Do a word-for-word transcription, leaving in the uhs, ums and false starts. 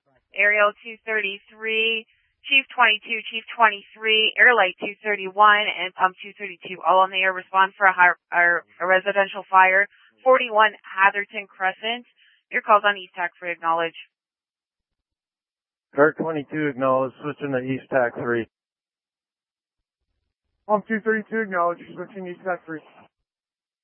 Aerial two thirty-three, Chief twenty-two, Chief twenty-three, Airlight two thirty-one, and Pump two thirty-two, all on the air. Respond for a, high, a residential fire, forty-one Hatherton Crescent. Your call's on East Tac three, acknowledge. Cart twenty-two, acknowledge, switching to East Tac three. Pump two thirty-two, acknowledge, switching East Tac three.